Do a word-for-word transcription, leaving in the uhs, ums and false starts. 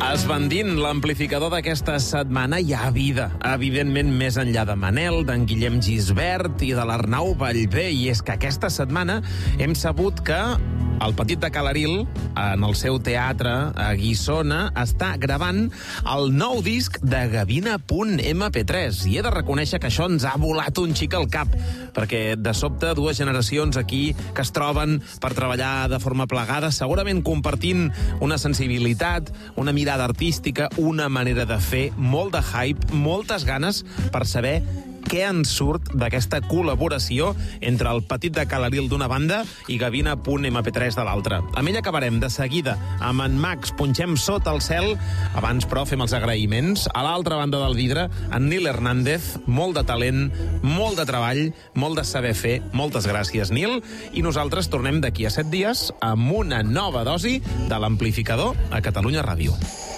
Esbandint l'amplificador d'aquesta setmana hi ha vida, evidentment més enllà de Manel, d'en Guillem Gisbert i de l'Arnau Ballbé, i és que aquesta setmana hem sabut que el Petit de Calaril, en el seu teatre a Guissona, està gravant el nou disc de Gavina punt ema pe tres. I he de reconèixer que això ens ha volat un xic al cap, perquè de sobte dues generacions aquí que es troben per treballar de forma plegada, segurament compartint una sensibilitat, una mirada artística, una manera de fer, molt de hype, moltes ganes per saber què en surt d'aquesta col·laboració entre el Petit de Calaril d'una banda i Gavina punt ema pe tres de l'altra. Amb ell acabarem de seguida amb en Max, punxem Sota el cel. Abans, però, fem els agraïments. A l'altra banda del vidre, en Nil Hernández, molt de talent, molt de treball, molt de saber fer. Moltes gràcies, Nil. I nosaltres tornem d'aquí a set dies amb una nova dosi de l'amplificador a Catalunya Ràdio.